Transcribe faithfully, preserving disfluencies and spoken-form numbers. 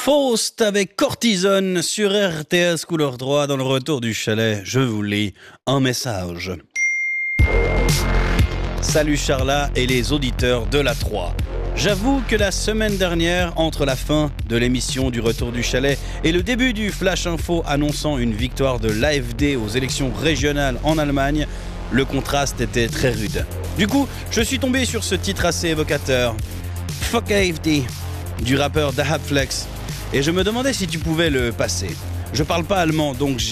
Faust avec Cortisone sur R T S couleur droit dans le retour du chalet. Je vous lis un message. Salut Charla et les auditeurs de la trois. J'avoue que la semaine dernière, entre la fin de l'émission du Retour du Chalet et le début du Flash Info annonçant une victoire de l'A F D aux élections régionales en Allemagne, le contraste était très rude. Du coup, je suis tombé sur ce titre assez évocateur, Fuck A F D, du rappeur Dahab Flex, et je me demandais si tu pouvais le passer. Je parle pas allemand, donc